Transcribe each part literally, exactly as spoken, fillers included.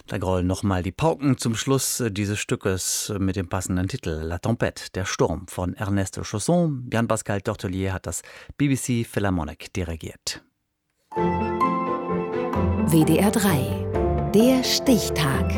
Da grollen nochmal die Pauken zum Schluss dieses Stückes mit dem passenden Titel La Tempête, der Sturm von Ernest Chausson. Jan-Pascal Tortelier hat das B B C Philharmonic dirigiert. W D R drei, der Stichtag.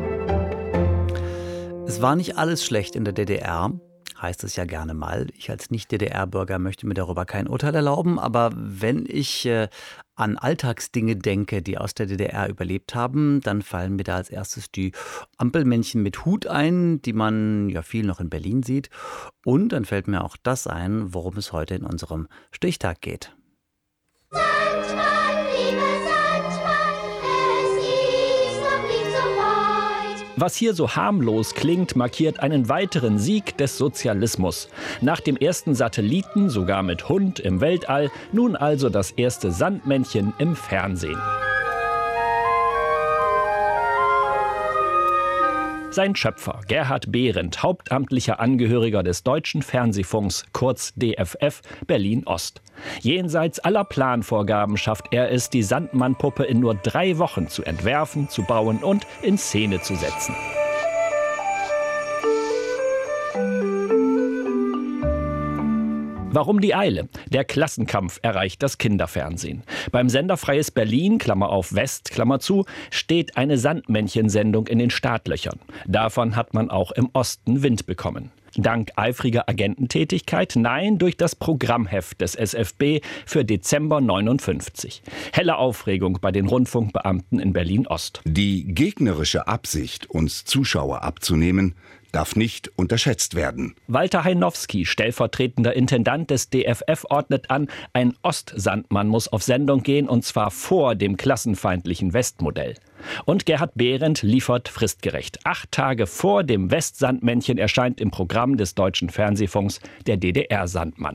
Es war nicht alles schlecht in der D D R, heißt es ja gerne mal. Ich als Nicht-D D R-Bürger möchte mir darüber kein Urteil erlauben, aber wenn ich äh, an Alltagsdinge denke, die aus der D D R überlebt haben, dann fallen mir da als erstes die Ampelmännchen mit Hut ein, die man ja viel noch in Berlin sieht. Und dann fällt mir auch das ein, worum es heute in unserem Stichtag geht. Sandmann, lieber Sandmann, es ist noch nicht so weit. Was hier so harmlos klingt, markiert einen weiteren Sieg des Sozialismus. Nach dem ersten Satelliten, sogar mit Hund im Weltall, nun also das erste Sandmännchen im Fernsehen. Sein Schöpfer, Gerhard Behrendt, hauptamtlicher Angehöriger des Deutschen Fernsehfunks, kurz D F F, Berlin-Ost. Jenseits aller Planvorgaben schafft er es, die Sandmann-Puppe in nur drei Wochen zu entwerfen, zu bauen und in Szene zu setzen. Warum die Eile? Der Klassenkampf erreicht das Kinderfernsehen. Beim Sender Freies Berlin, Klammer auf West, Klammer zu, steht eine Sandmännchensendung in den Startlöchern. Davon hat man auch im Osten Wind bekommen. Dank eifriger Agententätigkeit? Nein, durch das Programmheft des S F B für Dezember neunundfünfzig. Helle Aufregung bei den Rundfunkbeamten in Berlin-Ost. Die gegnerische Absicht, uns Zuschauer abzunehmen, darf nicht unterschätzt werden. Walter Heinowski, stellvertretender Intendant des D F F, ordnet an, ein Ostsandmann muss auf Sendung gehen, und zwar vor dem klassenfeindlichen Westmodell. Und Gerhard Behrendt liefert fristgerecht. Acht Tage vor dem Westsandmännchen erscheint im Programm des Deutschen Fernsehfunks der D D R-Sandmann.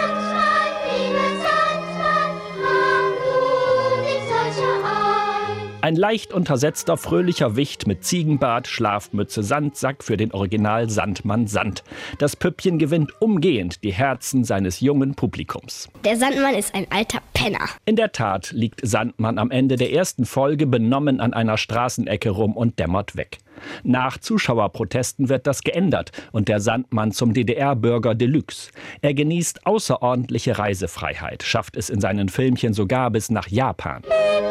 Ein leicht untersetzter, fröhlicher Wicht mit Ziegenbart, Schlafmütze, Sandsack für den Original Sandmann Sand. Das Püppchen gewinnt umgehend die Herzen seines jungen Publikums. Der Sandmann ist ein alter Penner. In der Tat liegt Sandmann am Ende der ersten Folge benommen an einer Straßenecke rum und dämmert weg. Nach Zuschauerprotesten wird das geändert und der Sandmann zum D D R-Bürger Deluxe. Er genießt außerordentliche Reisefreiheit, schafft es in seinen Filmchen sogar bis nach Japan.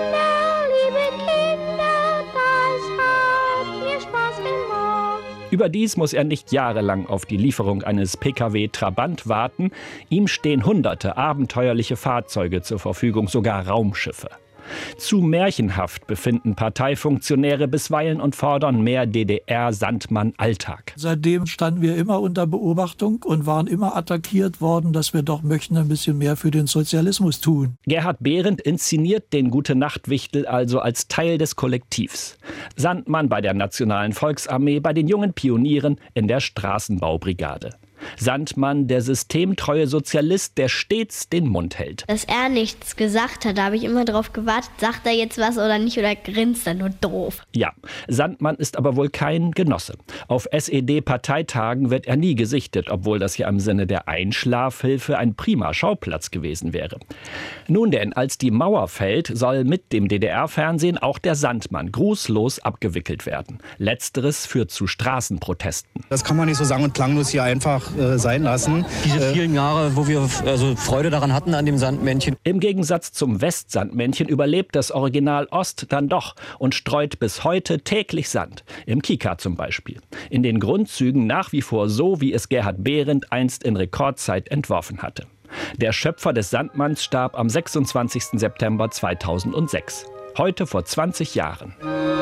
Überdies muss er nicht jahrelang auf die Lieferung eines P K W Trabant warten. Ihm stehen hunderte abenteuerliche Fahrzeuge zur Verfügung, sogar Raumschiffe. Zu märchenhaft befinden Parteifunktionäre bisweilen und fordern mehr D D R-Sandmann-Alltag. Seitdem standen wir immer unter Beobachtung und waren immer attackiert worden, dass wir doch möchten ein bisschen mehr für den Sozialismus tun. Gerhard Behrendt inszeniert den Gute-Nacht-Wichtel also als Teil des Kollektivs. Sandmann bei der Nationalen Volksarmee, bei den jungen Pionieren in der Straßenbaubrigade. Sandmann, der systemtreue Sozialist, der stets den Mund hält. Dass er nichts gesagt hat, da habe ich immer drauf gewartet, sagt er jetzt was oder nicht, oder grinst er nur doof. Ja, Sandmann ist aber wohl kein Genosse. Auf S E D-Parteitagen wird er nie gesichtet, obwohl das ja im Sinne der Einschlafhilfe ein prima Schauplatz gewesen wäre. Nun denn, als die Mauer fällt, soll mit dem D D R-Fernsehen auch der Sandmann grußlos abgewickelt werden. Letzteres führt zu Straßenprotesten. Das kann man nicht so sang- und klanglos hier einfach äh, sein lassen. Diese vielen Jahre, wo wir also Freude daran hatten an dem Sandmännchen. Im Gegensatz zum Westsandmännchen überlebt das Original Ost dann doch und streut bis heute täglich Sand. Im Kika zum Beispiel. In den Grundzügen nach wie vor so, wie es Gerhard Behrendt einst in Rekordzeit entworfen hatte. Der Schöpfer des Sandmanns starb am sechsundzwanzigsten September zweitausendsechs. Heute vor zwanzig Jahren.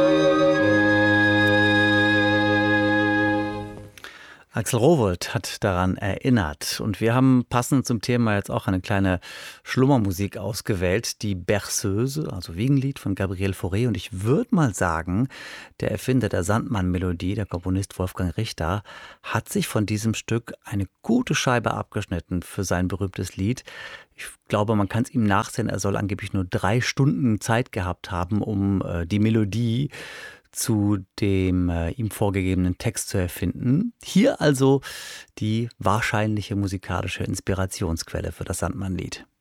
Axel Rowohlt hat daran erinnert. Und wir haben passend zum Thema jetzt auch eine kleine Schlummermusik ausgewählt, die Berceuse, also Wiegenlied von Gabriel Fauré. Und ich würde mal sagen, der Erfinder der Sandmann-Melodie, der Komponist Wolfgang Richter, hat sich von diesem Stück eine gute Scheibe abgeschnitten für sein berühmtes Lied. Ich glaube, man kann es ihm nachsehen, er soll angeblich nur drei Stunden Zeit gehabt haben, um äh, die Melodie zu dem äh, ihm vorgegebenen Text zu erfinden. Hier also die wahrscheinliche musikalische Inspirationsquelle für das Sandmann-Lied.